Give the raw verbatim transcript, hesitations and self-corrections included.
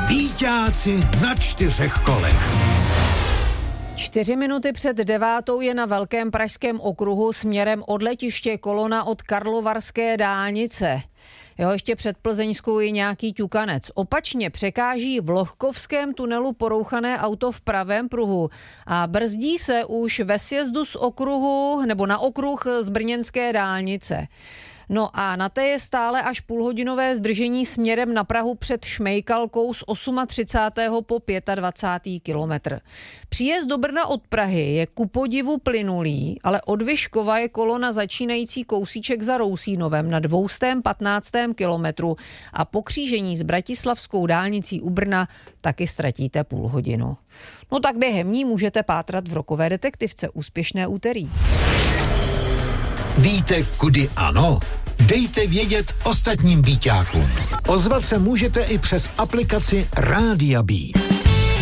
Býťáci na čtyřech kolech. Čtyři minuty před devátou je na Velkém pražském okruhu směrem od letiště kolona od Karlovarské dálnice. Jo, ještě před Plzeňskou je nějaký ťukanec. Opačně překáží v Lohkovském tunelu porouchané auto v pravém pruhu a brzdí se už ve sjezdu z okruhu nebo na okruh z brněnské dálnice. No a na té je stále až půlhodinové zdržení směrem na Prahu před Šmejkalkou z třicátého osmého po dvacátého pátého kilometr. Příjezd do Brna od Prahy je ku podivu plynulý, ale od Vyškova je kolona začínající kousíček za Rousínovem na dvoustém patnáctém kilometru a po křížení s bratislavskou dálnicí u Brna taky ztratíte půl hodinu. No tak během ní můžete pátrat v Rokové detektivce. Úspěšné úterý. Víte, kudy ano? Dejte vědět ostatním býťákům. Ozvat se můžete i přes aplikaci Rádia Bí.